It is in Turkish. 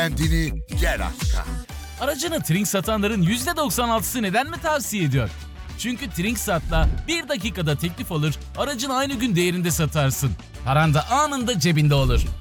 Kendini gel aşka. Aracını Trink satanların %96'sı neden mi tavsiye ediyor? Çünkü Trinksat'la 1 dakikada teklif alır, aracını aynı gün değerinde satarsın. Paran da anında cebinde olur.